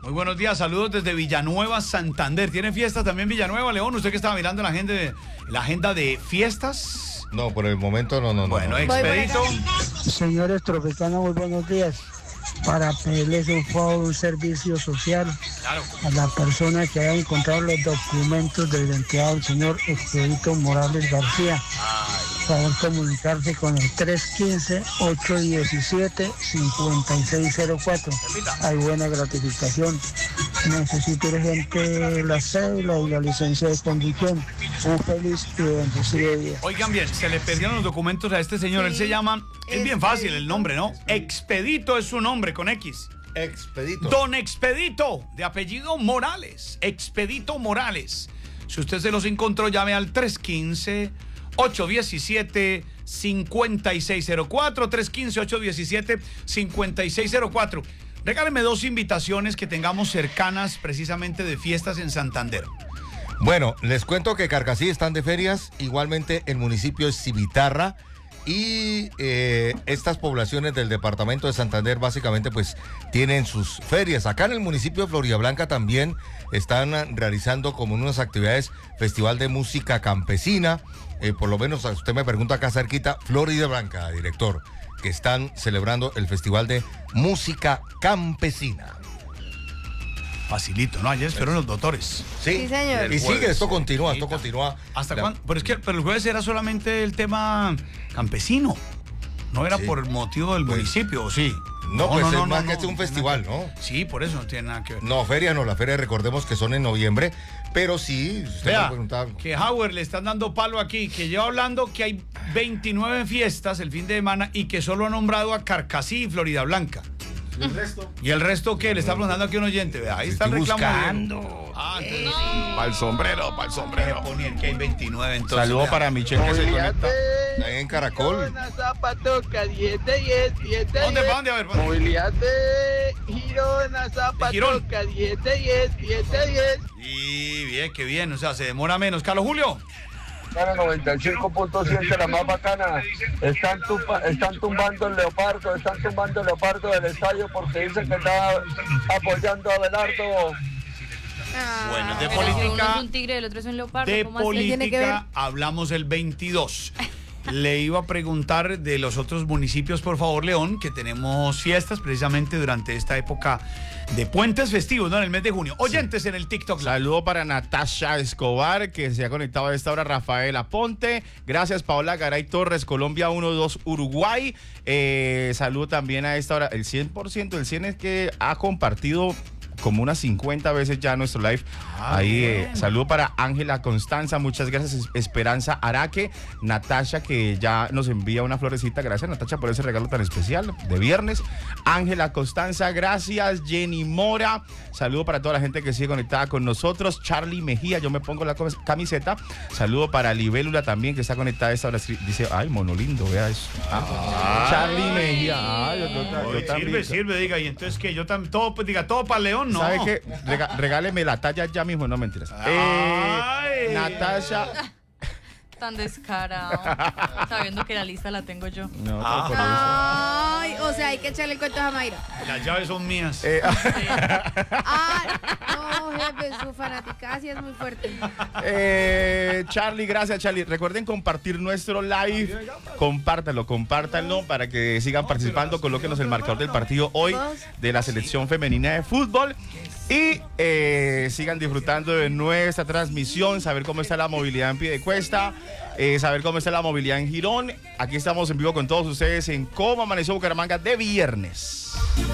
Muy buenos días, saludos desde Villanueva, Santander. ¿Tiene fiestas también Villanueva, León? ¿Usted que estaba mirando la agenda de fiestas? No, por el momento no. Bueno, Expedito. Señores Tropicana, muy buenos días. Para pedirles un favor, un servicio social a la persona que haya encontrado los documentos de identidad del señor Expedito Morales García. Favor comunicarse con el 315-817-5604. Hay buena gratificación. Necesito urgente la cédula y la licencia de conducción. Un feliz y bendecido día. Oigan bien, se le perdieron los documentos a este señor. Sí. Él se llama, es bien fácil el nombre, ¿no? Expedito es su nombre con X. Expedito. Don Expedito, de apellido Morales. Expedito Morales. Si usted se los encontró, llame al 315-817-5604, 315-817-5604. Regálenme 2 invitaciones que tengamos cercanas precisamente de fiestas en Santander. Bueno, les cuento que Carcassí están de ferias, igualmente el municipio es Civitarra y estas poblaciones del departamento de Santander básicamente pues tienen sus ferias. Acá en el municipio de Floridablanca también están realizando como unas actividades, Festival de Música Campesina, por lo menos usted me pregunta acá cerquita, Floridablanca, director, que están celebrando el Festival de Música Campesina. Facilito, ¿no? Ayer fueron los doctores. Sí, señor. Y sigue, esto continúa. ¿Hasta cuándo? Pero el jueves era solamente el tema campesino. No era por motivo del municipio, ¿o sí? No, es más que es un festival, ¿no? Sí, por eso no tiene nada que ver. No, la feria recordemos que son en noviembre, pero sí, usted Vea, me preguntaba. que Howard le están dando palo aquí, que lleva hablando que hay 29 fiestas el fin de semana y que solo ha nombrado a Carcassí y Floridablanca. ¿Y el resto? ¿Y el resto qué? Le está preguntando aquí un oyente. Vea, ahí está el reclamo. Buscando. Entonces, Para el sombrero. poner que hay 29 entonces. Saludo para Michelle que se conecta. Ahí en Caracol. Zapatoca, 10 de 10, 10 de 10. ¿Dónde? A ver. Movilidad de Girona, Zapatoca, 10 de 10, 10 de 10. Y bien, qué bien. O sea, se demora menos. Carlos Julio. 95.7, la más bacana. Están tumbando el leopardo del estadio porque dicen que está apoyando a Abelardo. Bueno, de pero si política. uno es un tigre, el otro es un leopardo. De ¿Cómo así tiene que ver? política hablamos el 22. Le iba a preguntar de los otros municipios, por favor, León, que tenemos fiestas precisamente durante esta época de puentes festivos, ¿no? En el mes de junio. Oyentes en el TikTok. Saludo para Natasha Escobar, que se ha conectado a esta hora, Rafaela Ponte. Gracias, Paola Garay Torres, Colombia 1-2 Uruguay. Saludo también a esta hora, el 100%, el 100 es que ha compartido como unas 50 veces ya nuestro live. Ahí, saludo para Ángela Constanza, muchas gracias. Esperanza Araque, Natasha, que ya nos envía una florecita. Gracias, Natasha, por ese regalo tan especial de viernes. Ángela Constanza, gracias. Jenny Mora, saludo para toda la gente que sigue conectada con nosotros. Charlie Mejía, yo me pongo la camiseta. Saludo para Libélula también, que está conectada a esta hora. Dice, ay, mono lindo, vea eso. Charlie Mejía. Sirve, diga. Y entonces que yo también, todo para León, ¿no? ¿Sabe qué? Regáleme la talla ya mismo, no mentiras. Natasha. Tan descarado. Sabiendo que la lista la tengo yo. No, Ay, o sea, hay que echarle el cuento a Mayra. Las llaves son mías. No, jefe, su fanaticada sí es muy fuerte. Charlie, gracias, Charlie. Recuerden compartir nuestro live. Compártanlo para que sigan participando. Colóquenos el marcador del partido hoy de la selección femenina de fútbol. Y sigan disfrutando de nuestra transmisión, saber cómo está la movilidad en Piedecuesta, saber cómo está la movilidad en Girón. Aquí estamos en vivo con todos ustedes en Cómo Amaneció Bucaramanga de viernes.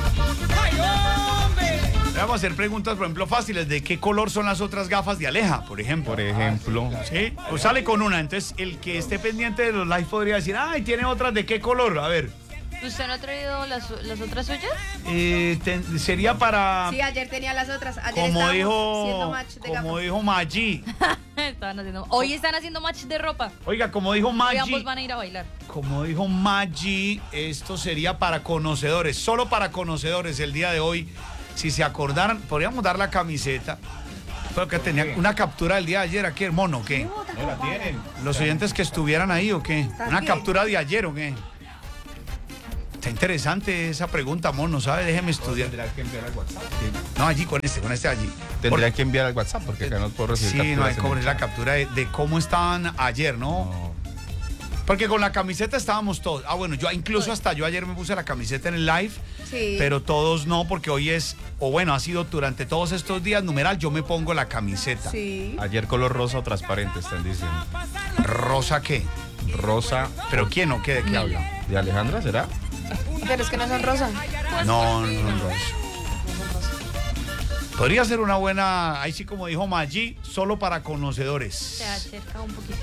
Vamos a hacer preguntas, por ejemplo, fáciles. ¿De qué color son las otras gafas de Aleja, por ejemplo? ¿Sí? Pues sale con una. Entonces, el que esté pendiente de los live podría decir, ay, ¿tiene otras de qué color? A ver. ¿Usted no ha traído las otras suyas? Sería para... Sí, ayer tenía las otras. Ayer como dijo Maggi. Hoy están haciendo match de ropa. Oiga, como dijo Maggi. Hoy ambos van a ir a bailar. Como dijo Maggi, esto sería para conocedores. Solo para conocedores el día de hoy. Si se acordaran, podríamos dar la camiseta. Pero que tenía una captura del día de ayer. ¿Aquí el mono o qué? No la tienen. ¿Los oyentes que estuvieran ahí o qué? ¿Una captura de ayer o qué? interesante esa pregunta, amor, no sabe, déjeme estudiar. Tendrá que enviar al WhatsApp. No, allí con este allí. Tendría que enviar al WhatsApp porque acá no puedo recibir. Sí, no hay que poner la captura de cómo estaban ayer, ¿no? Porque con la camiseta estábamos todos. Ah, bueno, yo incluso hasta yo ayer me puse la camiseta en el live, Sí. pero todos no, porque hoy es, o bueno, ha sido durante todos estos días, numeral, yo me pongo la camiseta. Sí. Ayer color rosa o transparente, están diciendo. ¿Rosa qué? Rosa. ¿Pero quién o qué? ¿De qué habla? ¿De Alejandra será? Pero es que no son rosas. No, Rosa. Podría ser una buena, ahí sí como dijo Maggi, solo para conocedores. Se acerca un poquito.